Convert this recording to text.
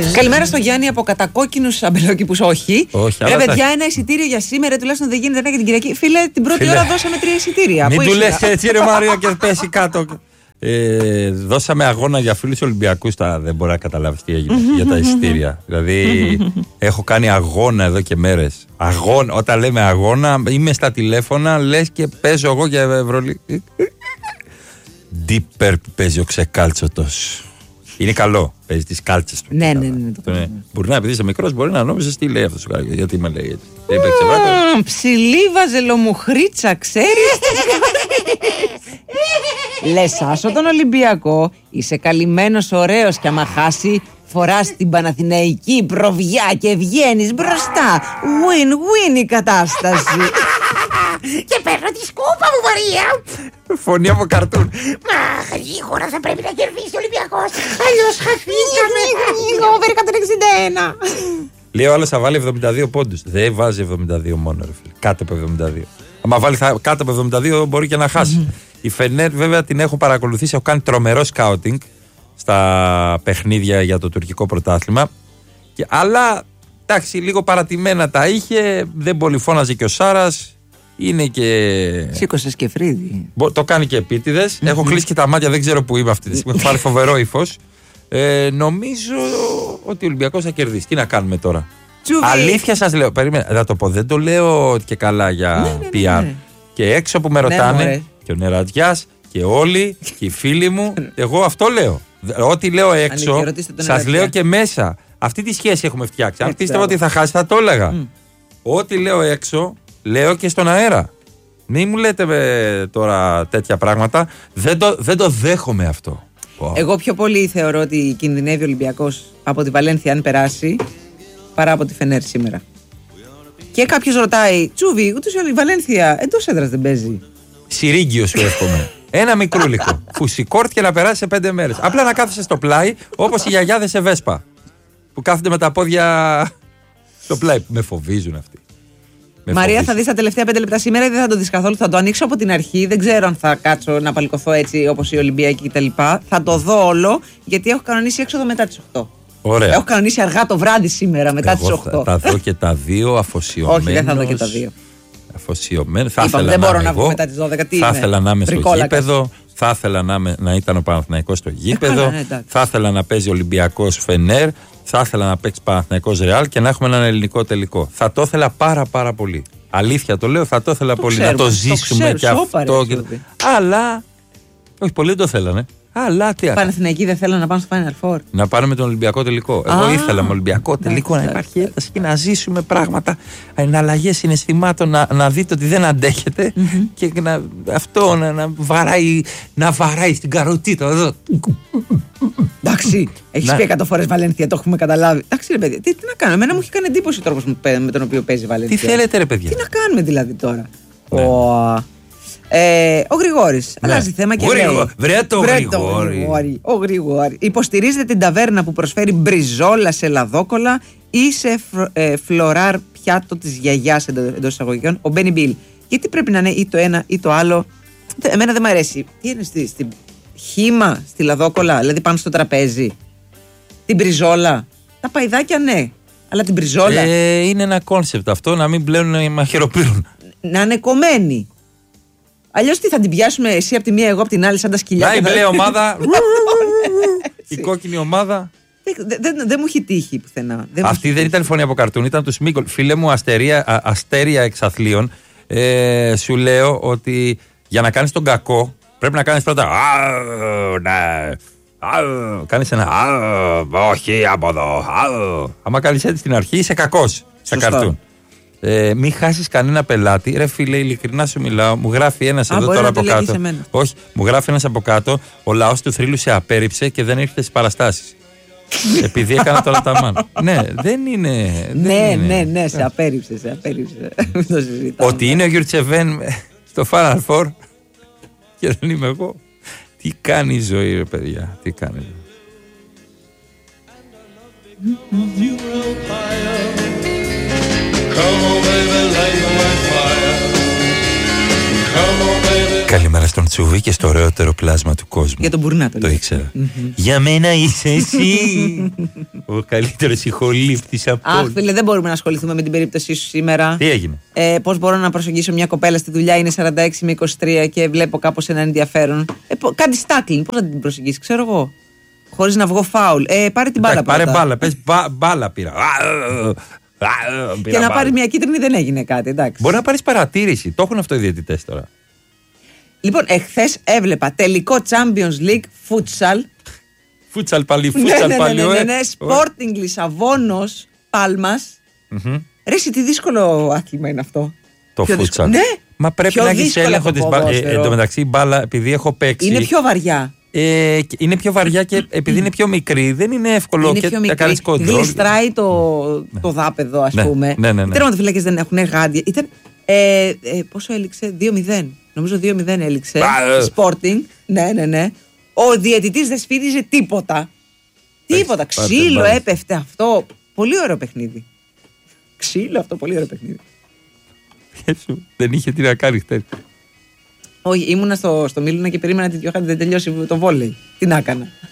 Καλημέρα στο Γιάννη από κατακόκκινους αμπελόκηπους. Όχι. Ρε παιδιά, ένα εισιτήριο για σήμερα τουλάχιστον δεν γίνεται για την Κυριακή. Φίλε, την πρώτη ώρα δώσαμε 3 εισιτήρια. Μην του λες έτσι, ρε Μαρία, και πέσει κάτω. Δώσαμε αγώνα για φίλους Ολυμπιακούς. Δεν μπορεί να καταλάβεις τι έγινε για τα εισιτήρια. Δηλαδή, έχω κάνει αγώνα εδώ και μέρες. Αγώνα, όταν λέμε αγώνα, είμαι στα τηλέφωνα, λες και παίζω εγώ για Ευρωλίγκα. Deeper παίζει ο Ξεκάλτσοτος. Είναι καλό, παίζει τις κάλτσες του. Ναι. Μπορεί να, επειδή είσαι μικρός, μπορεί να νόμιζες τι λέει αυτός. Γιατί με λέει έτσι. Ψηλή βαζελομουχρίτσα, ξέρεις. Λες άσο τον Ολυμπιακό, είσαι καλυμμένος ωραίος και άμα χάσει φοράς την Παναθηναϊκή προβιά και βγαίνεις μπροστά. Win-win η κατάσταση. Και παίρνω τη σκούπα μου, Μαρία. Φωνή από καρτούν. Μα γρήγορα θα πρέπει να κερδίσει ο Ολυμπιακός. Αλλιώς χαθήκαμε. Over 161. Λέει ο άλλος θα βάλει 72 πόντους. Δεν βάζει 72 μόνο, ρε φίλε. Κάτω από 72. Άμα βάλει κάτω από 72 μπορεί και να χάσει. Η Φενέρ βέβαια την έχω παρακολουθήσει. Έχω κάνει τρομερό σκάουτινγκ στα παιχνίδια για το τουρκικό πρωτάθλημα. Αλλά εντάξει, λίγο παρατημένα τα είχε. Δεν πολύ φώναζε και ο Σάρας. Είναι και. Σήκωσες και φρύδι. Το κάνει και επίτηδες. Έχω κλείσει και τα μάτια, δεν ξέρω που είμαι αυτή τη στιγμή. Έχω πάρει φοβερό ύφος. Νομίζω ότι ο Ολυμπιακός θα κερδίσει. Τι να κάνουμε τώρα. Αλήθεια σας λέω. Περίμενε, θα το πω. Δεν το λέω και καλά για PR. Και έξω που με ρωτάνε, και ο Νερατζιάς και όλοι και οι φίλοι μου, εγώ αυτό λέω. Ό,τι λέω έξω, σας λέω και μέσα. Αυτή τη σχέση έχουμε φτιάξει. Αν πίστευα ότι θα χάσει, θα το έλεγα. Ό,τι λέω έξω, λέω και στον αέρα. Μην μου λέτε τώρα τέτοια πράγματα. Δεν το δέχομαι αυτό. Εγώ πιο πολύ θεωρώ ότι κινδυνεύει ο Ολυμπιακός από τη Βαλένθια αν περάσει παρά από τη Φενέρ σήμερα. Και κάποιος ρωτάει, Τσούβι, ούτως η Βαλένθια εντός έδρας δεν παίζει. Σιρίγγιο σου εύχομαι. Ένα μικρούλικο. Φουσικόρτ και να περάσει σε 5 μέρες. Απλά να κάθεσαι στο πλάι όπως οι γιαγιάδες σε Βέσπα. Που κάθονται με τα πόδια στο πλάι. Με φοβίζουν αυτοί. Μαρία, θα δεις τα τελευταία 5 λεπτά σήμερα ή δεν θα το δεις καθόλου? Θα το ανοίξω από την αρχή. Δεν ξέρω αν θα κάτσω να παλικωθώ έτσι όπως οι Ολυμπιακοί κτλ. Θα το δω όλο γιατί έχω κανονίσει έξοδο μετά τις 8. Ωραία. Έχω κανονίσει αργά το βράδυ σήμερα μετά τις 8. Θα δω και τα δύο αφοσιωμένος. Όχι, δεν θα δω και τα δύο. Αφοσιωμένος. Δεν μπορώ να βγω μετά τις 12. Θα ήθελα να είμαι στο γήπεδο. Θα ήθελα να ήταν ο Παναθηναϊκός στο γήπεδο. Θα ήθελα να παίζει Ολυμπιακός Φενέρ. Θα ήθελα να παίξει Παναθηναϊκός Ρεάλ και να έχουμε έναν ελληνικό τελικό. Θα το ήθελα πάρα πολύ. Αλήθεια το λέω, θα το ήθελα πολύ. Να το ζήσουμε και αυτό. Αλλά. Όχι, πολλοί δεν το θέλανε. Αλλά τι άλλο. Παναθηναϊκοί δεν θέλανε να πάνε στο Final Four. Να πάρουμε με τον Ολυμπιακό τελικό. Εγώ ήθελα με Ολυμπιακό τελικό να υπάρχει ένταση και να ζήσουμε πράγματα. Εναλλαγές συναισθημάτων, να δείτε ότι δεν αντέχετε και αυτό να βαράει στην καροτίτα εδώ. Εντάξει, έχεις πει 100 φορές Βαλένθια, το έχουμε καταλάβει. Εντάξει, ρε παιδιά, τι να κάνουμε. Εμένα μου έχει κάνει εντύπωση ο τρόπος με τον οποίο παίζει η Βαλένθια. Τι θέλετε, ρε παιδιά. Τι να κάνουμε δηλαδή τώρα. Ο Γρηγόρης αλλάζει θέμα και λέει. Βρε το Γρηγόρη. Ο Γρηγόρη. Υποστηρίζετε την ταβέρνα που προσφέρει μπριζόλα σε λαδόκολα ή σε φλωράρ πιάτο της γιαγιάς εντός εισαγωγικών? Ο Μπένι Μπιλ. Γιατί πρέπει να είναι ή το ένα ή το άλλο? Εμένα δεν μου αρέσει. Τι είναι στη χύμα, στη λαδόκολα, δηλαδή πάνω στο τραπέζι? Την μπριζόλα. Τα παϊδάκια ναι. Αλλά την μπριζόλα. Είναι ένα κόνσεπτ αυτό, να μην πλέον μαχαιροπύρουν. Να είναι κομμένη. Αλλιώς τι θα την πιάσουμε εσύ από τη μία, εγώ από την άλλη, σαν τα σκυλιά? Να η μπλε ομάδα. Η κόκκινη ομάδα. Δεν μου έχει τύχει πουθενά. Αυτή δεν ήταν φωνή από καρτούν, ήταν του Σμίγκολ. Φίλε μου, αστέρια εξαθλίων. Σου λέω ότι για να κάνεις τον κακό πρέπει να κάνεις πρώτα. Κάνεις ένα. Όχι από εδώ. Άμα κάνεις έτσι στην αρχή είσαι κακός στα καρτούν. Μην χάσεις κανένα πελάτη. Ρε φίλε, ειλικρινά σου μιλάω. Μου γράφει ένας εδώ τώρα από κάτω. Όχι, μου γράφει ένας από κάτω. Ο λαός του θρύλου σε απέρριψε και δεν ήρθε στις παραστάσεις. Επειδή έκανα τώρα τα μάνα. Ναι, δεν είναι. Ναι, σε απέρριψε. Ότι είναι ο Γιουρτσεβέν στο Final Four και δεν είμαι εγώ. Τι κάνει η ζωή, ρε παιδιά. Τι κάνει η ζωή. Καλημέρα στον Τσούβι. Σου βγήκε στο ωραιότερο πλάσμα του κόσμου. Για τον Μπουρνά το ήξερα. Για μένα είσαι εσύ. Ο καλύτερος ηχολήπτης από όλους. Αχ, φίλε, δεν μπορούμε να ασχοληθούμε με την περίπτωσή σου σήμερα. Τι έγινε? Πώς μπορώ να προσεγγίσω μια κοπέλα στη δουλειά, είναι 46 με 23 και βλέπω κάπως έναν ενδιαφέρον. Κάτι στάκλινγκ, πώς να την προσεγγίσει, ξέρω εγώ. Χωρίς να βγω φάουλ. Πάρε την μπάλα. Πάρε μπάλα, πες μπάλα πήρα. Και να πάρει μια κίτρινη δεν έγινε κάτι, εντάξει. Μπορεί να πάρεις παρατήρηση. Το έχουν αυτό οι διαιτητές τώρα. Λοιπόν, εχθές έβλεπα τελικό Champions League Futsal. Φούτσαλ πάλι, φούτσαλ πάλι. Ναι, Sporting Λισαβόνος Πάλμας. Ρε, εσύ τι δύσκολο άθλημα είναι αυτό. Το φούτσαλ. Ναι. Μα πρέπει να έχεις έλεγχο της μπάλας. Εν τω μεταξύ η μπάλα, επειδή έχω παίξει. Είναι πιο βαριά. Είναι πιο βαριά και επειδή είναι πιο μικρή, δεν είναι εύκολο είναι και να κάνεις κοντρόλ. Γλιστράει το δάπεδο, ας πούμε. Ναι. Οι τερματοφύλακες δεν έχουν γάντια. Ήταν. Πόσο έληξε, 2-0. Νομίζω 2-0 έληξε. Sporting. Ναι. Ο διαιτητής δεν σφύριζε τίποτα. Τίποτα. Ξύλο έπεφτε αυτό. Πολύ ωραίο παιχνίδι. Ξύλο αυτό, πολύ ωραίο παιχνίδι. Δεν είχε τι να κάνει χτες. Όχι, ήμουνα στο Μίλουνα και περίμενα τη Διοχάντη δεν τελειώσει το βόλεϊ. Τι να έκανα.